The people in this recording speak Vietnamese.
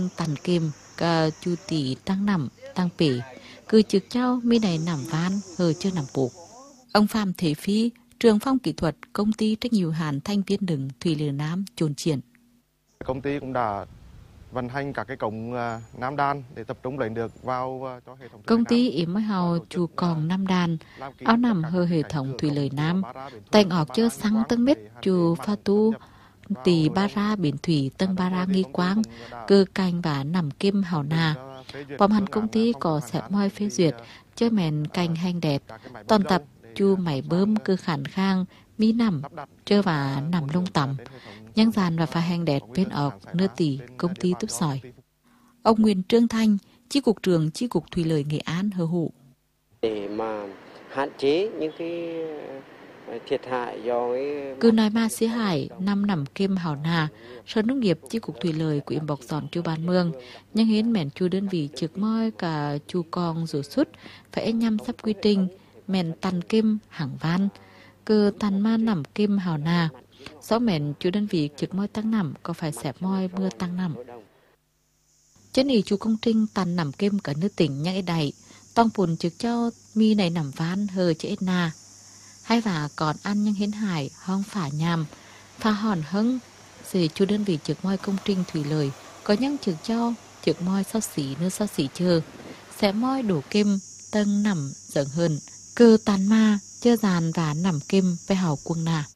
trinh tàn kim cả chu tỷ tăng nằm tăng bể cứ trực trao mi này nằm van hờ chưa nằm buộc. Ông Phạm Thế Phi, trưởng phòng kỹ thuật công ty trách nhiệm hữu hạn Thanh Viên Đừng Thủy Lợi Nam chồn triển. Công ty cũng đã vận hành các cái cổng Nam Đan để tập trung lấy được vào cho hệ thống. Công ty yếm mới hào chu còn Nam Đan, áo nằm hờ hệ thống Thủy Lợi Nam, tành ọc chơ xăng tân mít chu pha tu tỷ ba ra biển thủy tân ba ra nghi quang, cơ canh và nằm kim hào nà. Bòm hẳn công ty có sẽ moi phê duyệt, chơi mèn canh hành đẹp, toàn tập chu mày bơm cơ khản khang, mi nằm, chơi và nằm lông tầm, nhang giàn và pha hành đẹp bên ọc nơ tỷ công ty túp sỏi. Ông Nguyễn Trương Thanh, chi cục trưởng chi cục Thủy lợi Nghệ An hờ hụ. Để mà hạn chế những cái thiệt hại do cứ nói ma xế hải năm nằm kim hào nà, sở nông nghiệp chi cục Thủy lợi của im bọc giòn chu ban mương, nhưng hiến mẹn chu đơn vị trực moi cả chu con rủ sút phải nhằm sắp quy trình mẹn tàn kim hàng van, cứ tàn ma nằm kim hào nà, sau mẹn chu đơn vị trực moi tăng nằm có phải xẹp moi mưa tăng nằm. Chân ý chú công trình tàn nằm kim cả nước tỉnh nhang ấy đầy, tông phùn trực cho mi này nằm van hờ chế ít nà. Hay và còn ăn nhưng hiến hải hong phả nhàm, phá hòn hưng, rồi chú đơn vị trực moi công trình thủy lợi, có những trực cho trực moi sao xỉ nơi sao xỉ chờ, sẽ moi đổ kim, tân nằm dần hơn, cơ tàn ma, chơ giàn và nằm kim với hào quân nà.